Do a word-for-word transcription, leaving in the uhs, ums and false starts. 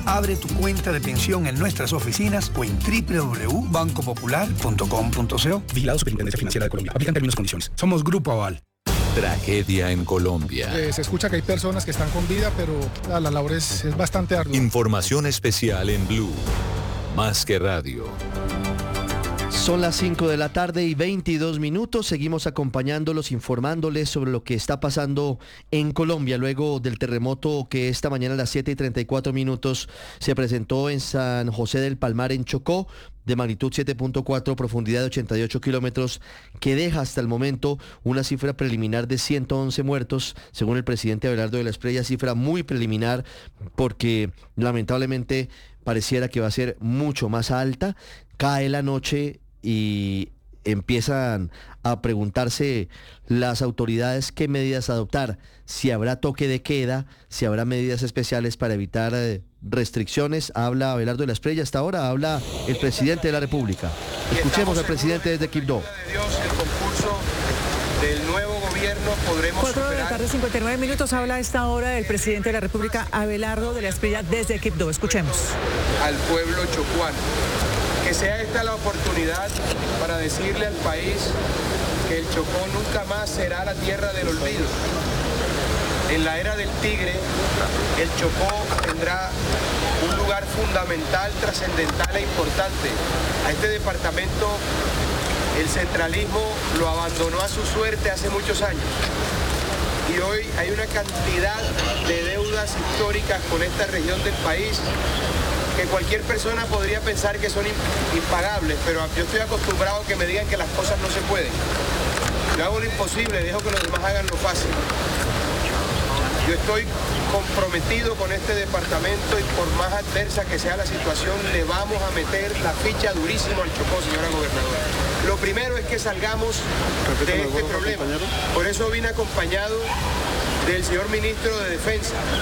Abre tu cuenta de pensión en nuestras oficinas o en doble u doble u doble u punto banco popular punto com punto co. Vigilado Superintendencia Financiera de Colombia. Aplican términos y condiciones. Somos Grupo Aval. Tragedia en Colombia. Eh, se escucha que hay personas que están con vida, pero la, la labor es, es bastante ardua. Información especial en Blue. Más que radio. Son las cinco de la tarde y veintidós minutos. Seguimos acompañándolos, informándoles sobre lo que está pasando en Colombia luego del terremoto que esta mañana a las siete y treinta y cuatro minutos se presentó en San José del Palmar, en Chocó, de magnitud siete punto cuatro, profundidad de ochenta y ocho kilómetros, que deja hasta el momento una cifra preliminar de ciento once muertos, según el presidente Abelardo de la Espriella, cifra muy preliminar porque lamentablemente pareciera que va a ser mucho más alta. Cae la noche y empiezan a preguntarse las autoridades qué medidas adoptar, si habrá toque de queda, si habrá medidas especiales para evitar eh, restricciones. Habla Abelardo de la Espriella, hasta ahora habla el presidente de la República. Escuchemos al presidente desde Quibdó. De Dios, el concurso del nuevo gobierno podremos Cuatro de la superar. tarde, cincuenta y nueve minutos, habla a esta hora el presidente de la República, Abelardo de la Espriella, desde Quibdó. Escuchemos. Al pueblo chocuano. Que sea esta la oportunidad para decirle al país que el Chocó nunca más será la tierra del olvido. En la era del tigre, el Chocó tendrá un lugar fundamental, trascendental e importante. A este departamento el centralismo lo abandonó a su suerte hace muchos años. Y hoy hay una cantidad de deudas históricas con esta región del país que cualquier persona podría pensar que son impagables, pero yo estoy acostumbrado a que me digan que las cosas no se pueden. Yo hago lo imposible, dejo que los demás hagan lo fácil. Yo estoy comprometido con este departamento y por más adversa que sea la situación, le vamos a meter la ficha durísimo al Chocó, señora gobernadora. Lo primero es que salgamos de este problema. Por eso vine acompañado del señor ministro de Defensa.